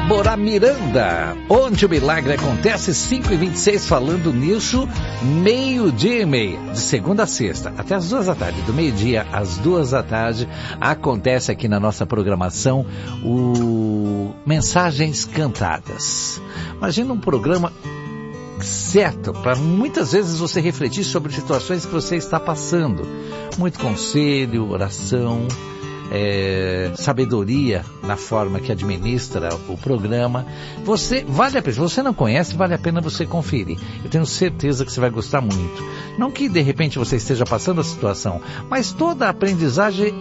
Débora Miranda, onde o milagre acontece, 5h26, falando nisso, meio-dia e meia, de segunda a sexta, até as 2 da tarde, do meio-dia às 2 da tarde, acontece aqui na nossa programação o Mensagens Cantadas. Imagina um programa certo, para muitas vezes você refletir sobre situações que você está passando. Muito conselho, oração, sabedoria na forma que administra o programa. Vale a pena, se você não conhece, vale a pena você conferir. Eu tenho certeza que você vai gostar muito. Não que de repente você esteja passando a situação, mas toda a aprendizagem